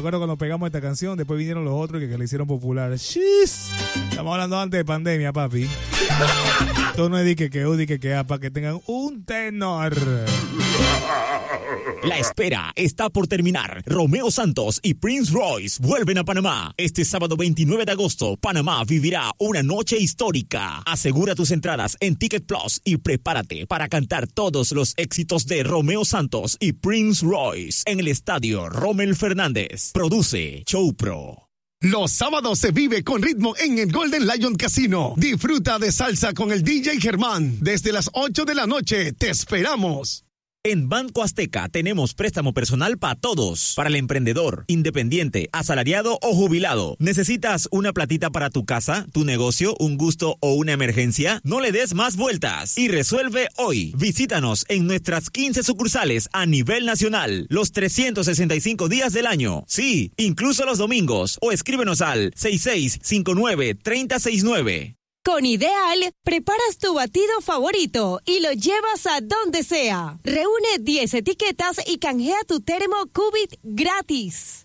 acuerdo cuando pegamos esta canción, después vinieron los otros que le hicieron popular. ¡Shis! Estamos hablando antes de pandemia, papi. Esto no es dique que para que tengan un tenor. La espera está por terminar. Romeo Santos y Prince Royce vuelven a Panamá. Este sábado 29 de agosto, Panamá vivirá una noche histórica. Asegura tus entradas en Ticket Plus y prepárate para cantar todos los éxitos de Romeo Santos y Prince Royce en el estadio Rommel Fernández. Produce Showpro. Los sábados se vive con ritmo en el Golden Lion Casino. Disfruta de salsa con el DJ Germán. Desde las 8 de la noche, te esperamos. En Banco Azteca tenemos préstamo personal para todos. Para el emprendedor, independiente, asalariado o jubilado. ¿Necesitas una platita para tu casa, tu negocio, un gusto o una emergencia? No le des más vueltas y resuelve hoy. Visítanos en nuestras 15 sucursales a nivel nacional, los 365 días del año. Sí, incluso los domingos. O escríbenos al 6659-3069. Con Ideal, preparas tu batido favorito y lo llevas a donde sea. Reúne 10 etiquetas y canjea tu termo Cubit gratis.